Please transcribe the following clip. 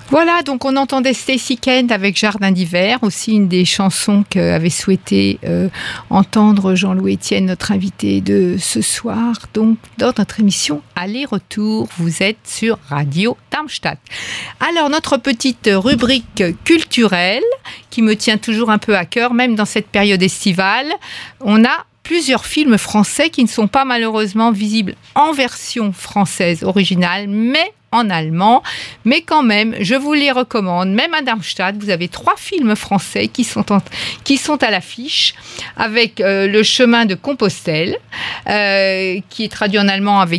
Voilà, donc on entendait Stacy Kent avec Jardin d'hiver, aussi une des chansons qu'avait souhaité entendre Jean-Louis Etienne, notre invité de ce soir. Donc, dans notre émission Aller-retour, vous êtes sur Radio Darmstadt. Alors, notre petite rubrique culturelle, qui me tient toujours un peu à cœur, même dans cette période estivale, on a plusieurs films français qui ne sont pas malheureusement visibles en version française originale, mais en allemand, mais quand même, je vous les recommande. Même à Darmstadt, vous avez 3 films français qui sont à l'affiche, avec Le chemin de Compostelle, qui est traduit en allemand avec